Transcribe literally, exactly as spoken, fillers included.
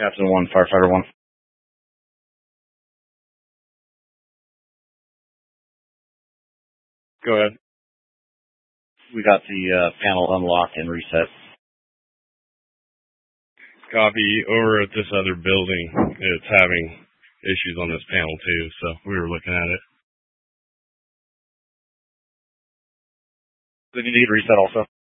Captain one, Firefighter one. Go ahead. We got the uh, panel unlocked and reset. Copy. Over at this other building, it's having issues on this panel too, so we were looking at it. Did you need reset also?